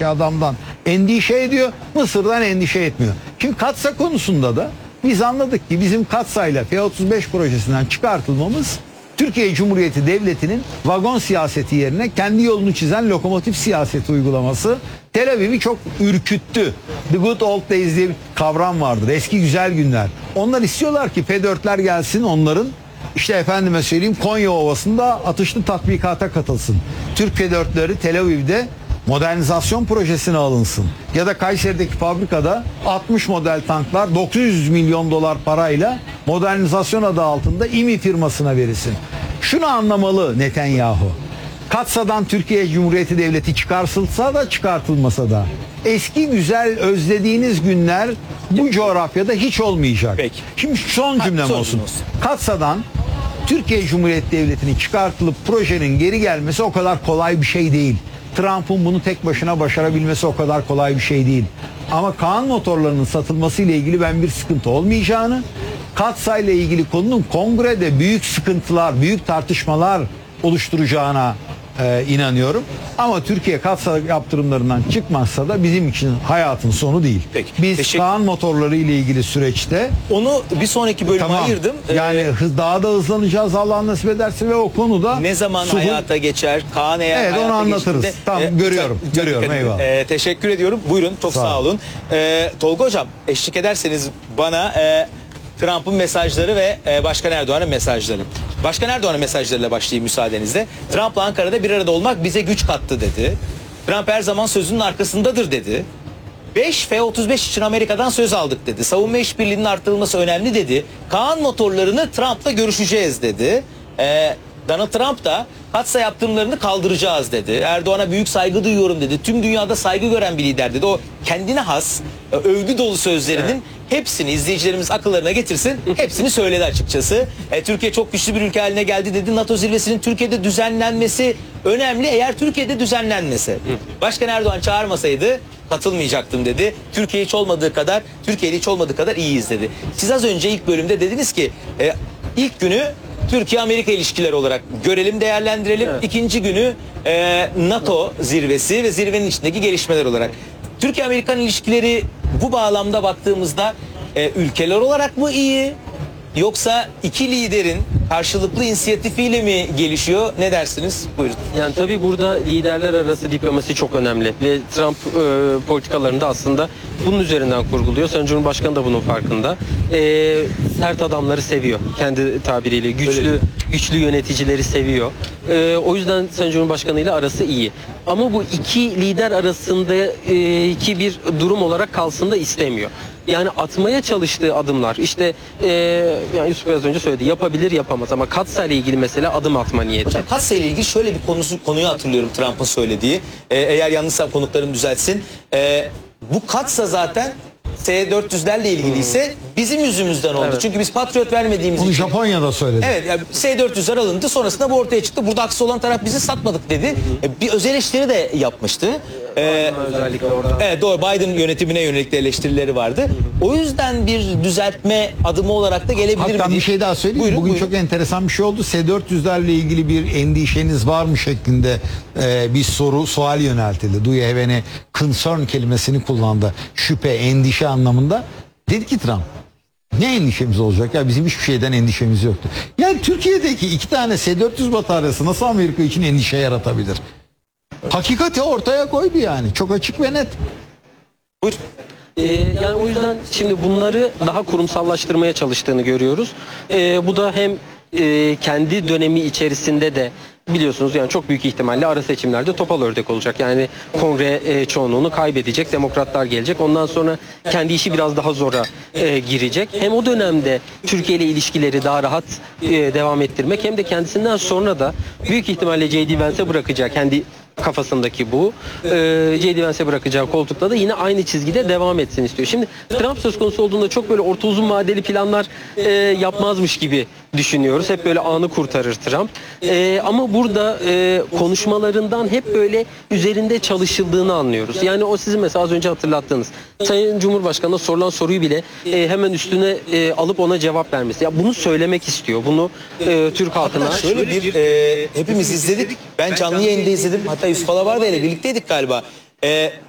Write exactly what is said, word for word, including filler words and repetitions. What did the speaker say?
yaşındaki adamdan endişe ediyor, Mısır'dan endişe etmiyor. Şimdi Katsa konusunda da biz anladık ki bizim Katsa'yla F otuz beş projesinden çıkartılmamız Türkiye Cumhuriyeti Devleti'nin vagon siyaseti yerine kendi yolunu çizen lokomotif siyaseti uygulaması Tel Aviv'i çok ürküttü. The good old days diye bir kavram vardır. Eski güzel günler. Onlar istiyorlar ki F dörtler gelsin, onların işte efendime söyleyeyim Konya Ovası'nda atışlı tatbikata katılsın. Türk F dörtleri Tel Aviv'de modernizasyon projesine alınsın. Ya da Kayseri'deki fabrikada altmış model tanklar dokuz yüz milyon dolar parayla modernizasyon adı altında İMİ firmasına verilsin. Şunu anlamalı Netanyahu. Katsa'dan Türkiye Cumhuriyeti Devleti çıkartılsa da çıkartılmasa da eski güzel özlediğiniz günler bu coğrafyada hiç olmayacak. Peki. Şimdi son cümlem son olsun. cümle olsun. Katsa'dan Türkiye Cumhuriyeti Devleti'nin çıkartılıp projenin geri gelmesi o kadar kolay bir şey değil. Trump'ın bunu tek başına başarabilmesi o kadar kolay bir şey değil. Ama Kaan motorlarının satılması ile ilgili ben bir sıkıntı olmayacağını, Katsa ile ilgili konunun kongrede büyük sıkıntılar, büyük tartışmalar oluşturacağına e, inanıyorum. Ama Türkiye Katsa yaptırımlarından çıkmazsa da bizim için hayatın sonu değil. Peki. Biz Teşekkür- Kaan motorları ile ilgili süreçte Onu bir sonraki bölüme tamam, ayırdım. yani Ee, hız, daha da hızlanacağız Allah nasip ederse ve o konuda ne zaman Suhul- hayata geçer? Kaan eğer Evet, onu hayata anlatırız. geçtiğinde- Tamam, görüyorum, çok- çok görüyorum, dikkat edin. eyvallah. Ee, teşekkür ediyorum. Buyurun, çok Sağ sağ, olun. olun. Ee, Tolga Hocam, eşlik ederseniz bana e, Trump'ın mesajları ve e, Başkan Erdoğan'ın mesajları. Başkan Erdoğan'ın mesajlarıyla başlayayım müsaadenizle. Trump'la Ankara'da bir arada olmak bize güç kattı dedi. Trump her zaman sözünün arkasındadır dedi. beş F otuz beş için Amerika'dan söz aldık dedi. Savunma işbirliğinin arttırılması önemli dedi. Kaan motorlarını Trump'la görüşeceğiz dedi. Ee, Donald Trump da Katsa yaptırımlarını kaldıracağız dedi. Erdoğan'a büyük saygı duyuyorum dedi. Tüm dünyada saygı gören bir lider dedi. O kendine has, e, övgü dolu sözlerinin evet. hepsini izleyicilerimiz akıllarına getirsin. Hepsini söyledi açıkçası. E, Türkiye çok güçlü bir ülke haline geldi dedi. NATO zirvesinin Türkiye'de düzenlenmesi önemli. Eğer Türkiye'de düzenlenmese. Başkan Erdoğan çağırmasaydı katılmayacaktım dedi. Türkiye hiç olmadığı kadar, Türkiye'de hiç olmadığı kadar iyiyiz dedi. Siz az önce ilk bölümde dediniz ki e, ilk günü Türkiye-Amerika ilişkileri olarak görelim, değerlendirelim. Evet. İkinci günü e, NATO zirvesi ve zirvenin içindeki gelişmeler olarak. Türkiye-Amerikan ilişkileri bu bağlamda baktığımızda e, ülkeler olarak mı iyi? Yoksa iki liderin karşılıklı inisiyatifiyle mi gelişiyor? Ne dersiniz? Buyurun. Yani tabii burada liderler arası diplomasi çok önemli ve Trump e, politikalarında aslında bunun üzerinden kurguluyor. Sayın Cumhurbaşkanı da bunun farkında. E, sert adamları seviyor kendi tabiriyle. Güçlü güçlü yöneticileri seviyor. E, o yüzden Sayın Cumhurbaşkanı ile arası iyi. Ama bu iki lider arasında e, iki bir durum olarak kalsın da istemiyor. Yani atmaya çalıştığı adımlar işte e, yani Yusuf biraz önce söyledi, yapabilir yapamaz ama Katsa ile ilgili mesela adım atma niyeti. Hocam Katsa ile ilgili şöyle bir konusu, konuyu hatırlıyorum Trump'ın söylediği. Ee, eğer yanlışsam konuklarım düzeltsin. Ee, bu Katsa zaten S dört yüzlerle ilgiliyse bizim yüzümüzden oldu. Evet. Çünkü biz Patriot vermediğimiz Onu için. Japonya'da söyledi. Evet, yani S dört yüzler alındı, sonrasında bu ortaya çıktı. Burada haksız olan taraf bizi satmadık dedi. Hı hı. Bir öz eleştiri de yapmıştı. Ee, özellikle orada. Evet, doğru, Biden yönetimine yönelik de eleştirileri vardı. Hı hı. O yüzden bir düzeltme adımı olarak da gelebilir mi? Hatta bir şey daha söyleyeyim. Buyurun, Bugün buyurun. çok enteresan bir şey oldu. S dört yüzlerle ilgili bir endişeniz var mı şeklinde e, bir soru, sual yöneltildi. Do you have any concern kelimesini kullandı. Şüphe, endişe anlamında. Dedi ki Trump, ne endişemiz olacak ya, bizim hiçbir şeyden endişemiz yoktu. Yani Türkiye'deki iki tane S dört yüz bataryası nasıl Amerika için endişe yaratabilir? Hakikati ortaya koydu yani. Çok açık ve net. Buyur. Ee, yani o yüzden şimdi bunları daha kurumsallaştırmaya çalıştığını görüyoruz. Ee, bu da hem e, kendi dönemi içerisinde de biliyorsunuz yani çok büyük ihtimalle ara seçimlerde topal ördek olacak. Yani kongre e, çoğunluğunu kaybedecek, demokratlar gelecek. Ondan sonra kendi işi biraz daha zora e, girecek. Hem o dönemde Türkiye ile ilişkileri daha rahat e, devam ettirmek hem de kendisinden sonra da büyük ihtimalle J D Vance'e bırakacağı kendi kafasındaki bu. Ee, J D Vance'e bırakacağı koltukta da yine aynı çizgide devam etsin istiyor. Şimdi Trump söz konusu olduğunda çok böyle orta uzun vadeli planlar e, yapmazmış gibi düşünüyoruz. Hep böyle anı kurtarır Trump. E, ama burada e, konuşmalarından hep böyle üzerinde çalışıldığını anlıyoruz. Yani o sizin mesela az önce hatırlattığınız Sayın Cumhurbaşkanı'na sorulan soruyu bile e, hemen üstüne e, alıp ona cevap vermesi. Ya bunu söylemek istiyor. Bunu e, Türk halkına. Şöyle bir e, hepimiz izledik. Ben canlı yayında izledim. Hatta Yusuf Alabar'da ile birlikteydik galiba. E,